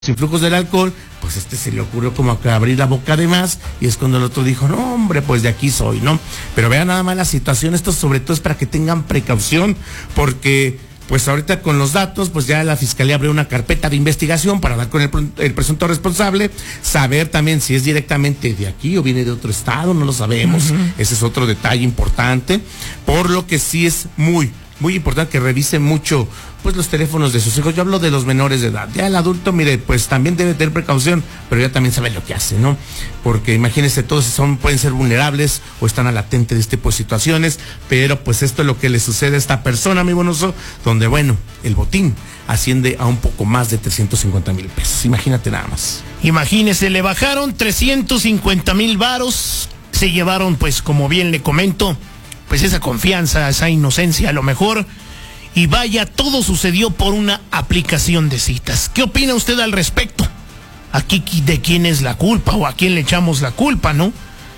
influjos del alcohol, pues se le ocurrió como que abrir la boca de más, y es cuando el otro dijo, no hombre, pues de aquí soy, ¿no? Pero vean nada más la situación, esto sobre todo es para que tengan precaución, porque pues ahorita con los datos, pues ya la Fiscalía abrió una carpeta de investigación para dar con el presunto responsable, saber también si es directamente de aquí o viene de otro estado, no lo sabemos, ese es otro detalle importante, por lo que sí es muy importante que revisen mucho pues los teléfonos de sus hijos. Yo hablo de los menores de edad. Ya el adulto, mire, pues también debe tener precaución, pero ya también sabe lo que hace, ¿no? Porque imagínense, todos pueden ser vulnerables o están a latente de este tipo de situaciones, pero pues esto es lo que le sucede a esta persona, mi bonoso, donde bueno, el botín asciende a un poco más de 350,000 pesos. Imagínate nada más. Imagínese, le bajaron 350,000 varos, se llevaron, pues como bien le comento, pues esa confianza, esa inocencia a lo mejor, y vaya, todo sucedió por una aplicación de citas. ¿Qué opina usted al respecto? Aquí de quién es la culpa o a quién le echamos la culpa, ¿no?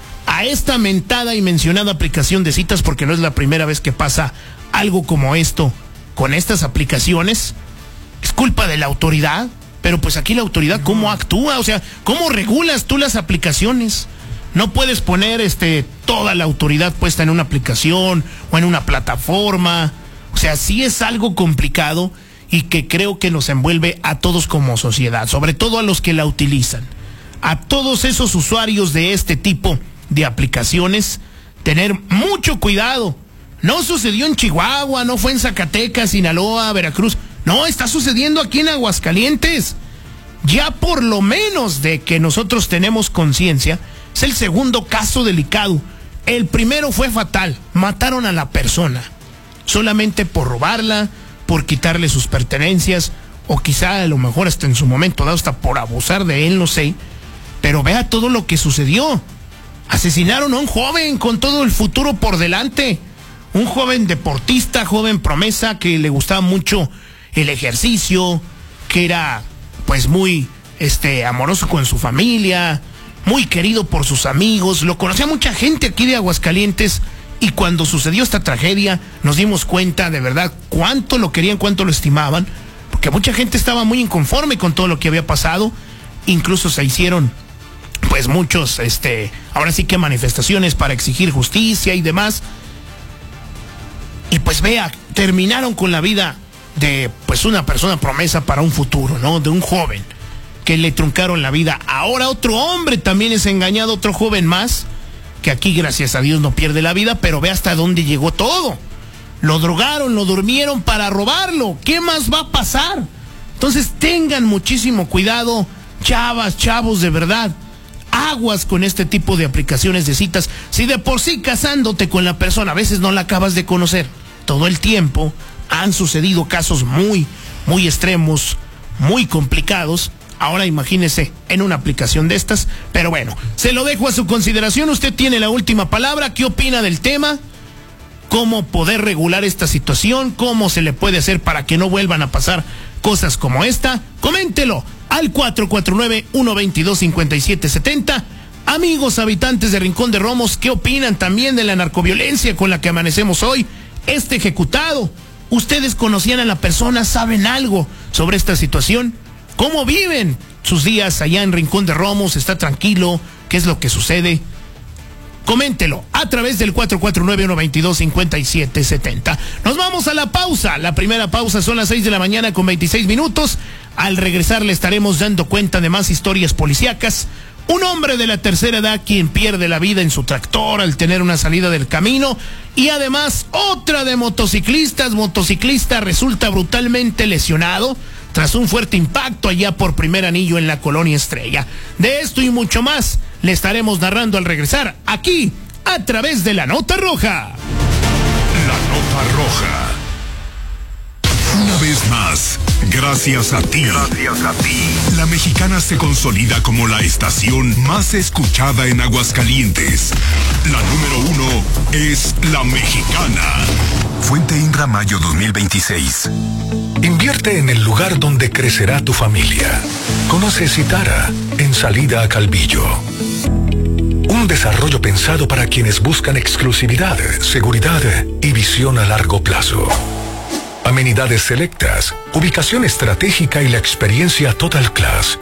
A esta mentada y mencionada aplicación de citas, porque no es la primera vez que pasa algo como esto con estas aplicaciones. ¿Es culpa de la autoridad? Pero pues aquí la autoridad, ¿cómo actúa? O sea, ¿cómo regulas tú las aplicaciones? No puedes poner toda la autoridad puesta en una aplicación o en una plataforma. O sea, sí es algo complicado y que creo que nos envuelve a todos como sociedad, sobre todo a los que la utilizan. A todos esos usuarios de este tipo de aplicaciones, tener mucho cuidado. No sucedió en Chihuahua, no fue en Zacatecas, Sinaloa, Veracruz. No, está sucediendo aquí en Aguascalientes. Ya por lo menos de que nosotros tenemos conciencia, es el segundo caso delicado. El primero fue fatal, mataron a la persona. Solamente por robarla, por quitarle sus pertenencias, o quizá a lo mejor hasta en su momento dado, hasta por abusar de él, no sé. Pero vea todo lo que sucedió. Asesinaron a un joven con todo el futuro por delante. Un joven deportista, joven promesa, que le gustaba mucho el ejercicio, que era pues muy amoroso con su familia, muy querido por sus amigos. Lo conocía mucha gente aquí de Aguascalientes. Y cuando sucedió esta tragedia, nos dimos cuenta de verdad cuánto lo querían, cuánto lo estimaban, porque mucha gente estaba muy inconforme con todo lo que había pasado. Incluso se hicieron, pues muchos, ahora sí que manifestaciones para exigir justicia y demás. Y pues vea, terminaron con la vida de, pues una persona promesa para un futuro, ¿no? De un joven que le truncaron la vida. Ahora otro hombre también es engañado, otro joven más, que aquí gracias a Dios no pierde la vida, pero ve hasta dónde llegó todo. Lo drogaron, lo durmieron para robarlo. ¿Qué más va a pasar? Entonces tengan muchísimo cuidado, chavas, chavos, de verdad. Aguas con este tipo de aplicaciones de citas. Si de por sí casándote con la persona a veces no la acabas de conocer, todo el tiempo han sucedido casos muy extremos, muy complicados. Ahora imagínese en una aplicación de estas. Pero bueno, se lo dejo a su consideración. Usted tiene la última palabra. ¿Qué opina del tema? ¿Cómo poder regular esta situación? ¿Cómo se le puede hacer para que no vuelvan a pasar cosas como esta? Coméntelo al 449-122-5770. Amigos habitantes de Rincón de Romos, ¿qué opinan también de la narcoviolencia con la que amanecemos hoy? Ejecutado. ¿Ustedes conocían a la persona? ¿Saben algo sobre esta situación? ¿Cómo viven sus días allá en Rincón de Romos? ¿Está tranquilo? ¿Qué es lo que sucede? Coméntelo a través del 449-122-5770. Nos vamos a la pausa. La primera pausa son las 6 de la mañana con 26 minutos. Al regresar le estaremos dando cuenta de más historias policíacas. Un hombre de la tercera edad quien pierde la vida en su tractor al tener una salida del camino. Y además otra de motociclistas. Motociclista resulta brutalmente lesionado tras un fuerte impacto allá por Primer Anillo en la Colonia Estrella. De esto y mucho más le estaremos narrando al regresar aquí a través de La Nota Roja. La Nota Roja. Una vez más, gracias a ti. La Mexicana se consolida como la estación más escuchada en Aguascalientes. La número 1 es La Mexicana. Fuente Inra Mayo 2026. Invierte en el lugar donde crecerá tu familia. Conoce Citara, en salida a Calvillo. Un desarrollo pensado para quienes buscan exclusividad, seguridad y visión a largo plazo. amenidades selectas, ubicación estratégica y la experiencia Total Class.